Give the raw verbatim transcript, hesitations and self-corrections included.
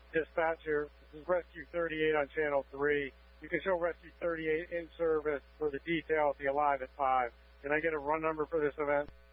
Dispatcher, this is Rescue thirty-eight on Channel three. You can show Rescue thirty-eight in service for the detail at the Alive at five. Can I get a run number for this event?